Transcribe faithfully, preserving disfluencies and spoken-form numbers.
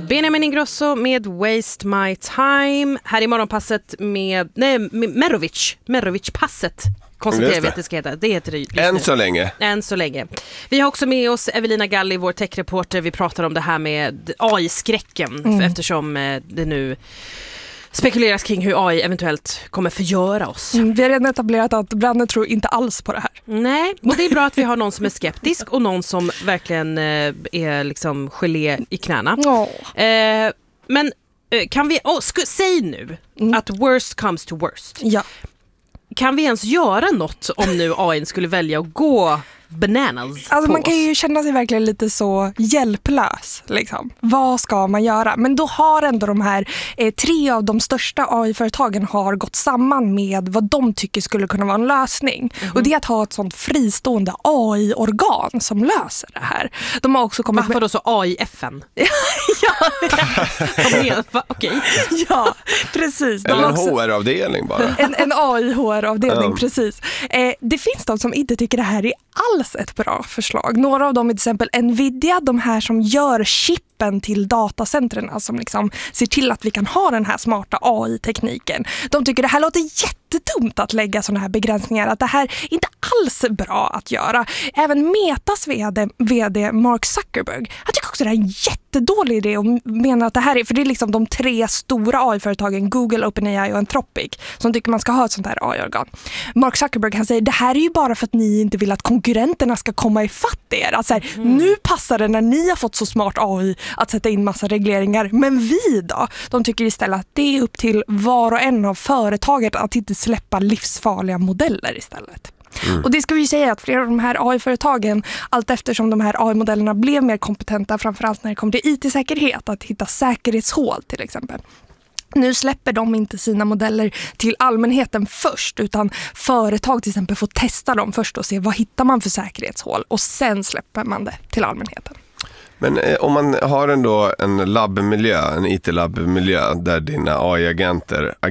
Benjamin Ingrosso med Waste My Time. Här i morgonpasset med, nej, med Merovic. Merovic-passet. Konstaterar vi att det ska heta. Det heter det Än så länge. Än så länge. Vi har också med oss Evelina Galli, vår techreporter. Vi pratar om det här med A I-skräcken. Mm. Eftersom det nu spekuleras kring hur A I eventuellt kommer förgöra oss. Mm, vi har redan etablerat att Branne tror inte alls på det här. Nej, och det är bra att vi har någon som är skeptisk och någon som verkligen eh, är liksom gelé i knäna. Oh. Eh, men eh, kan vi, oh, sku, säg nu mm. att worst comes to worst. Ja. Kan vi ens göra något om nu A I skulle välja att gå bananas alltså på man kan ju oss? känna sig verkligen lite så hjälplös liksom. Vad ska man göra? Men då har ändå de här eh, tre av de största A I-företagen har gått samman med vad de tycker skulle kunna vara en lösning. Mm-hmm. Och det är att ha ett sånt fristående A I-organ som löser det här. De har också kommit Varför med... då så A I-F N? ja, Okej. Okay. Ja, precis. De Eller en också... H R-avdelning bara. En, en A I-H R-avdelning, um. precis. Eh, det finns de som inte tycker det här är alls ett bra förslag. Några av dem är till exempel Nvidia, de här som gör chippen till datacentren som liksom ser till att vi kan ha den här smarta A I-tekniken. De tycker det här låter jättedumt att lägga sådana här begränsningar, att det här inte alls är bra att göra. Även Metas vd, vd Mark Zuckerberg, han tycker också det här är en jättedålig idé och menar att det här är, för det är liksom de tre stora A I-företagen Google, OpenAI och Anthropic som tycker man ska ha ett sånt här A I-organ. Mark Zuckerberg, han säger det här är ju bara för att ni inte vill att konkurrenterna ska komma ifatt er. Alltså här, mm. nu passar det när ni har fått så smart A I att sätta in massa regleringar, men vi då? De tycker istället att det är upp till var och en av företaget att inte släppa livsfarliga modeller istället. Mm. Och det ska vi ju säga att flera av de här A I-företagen, allt eftersom de här A I-modellerna blev mer kompetenta, framförallt när det kommer till I T-säkerhet, att hitta säkerhetshål till exempel. Nu släpper de inte sina modeller till allmänheten först, utan företag till exempel får testa dem först och se vad hittar man för säkerhetshål, och sen släpper man det till allmänheten. Men eh, om man har ändå en labbmiljö, en I T-labbmiljö där dina A I-agenter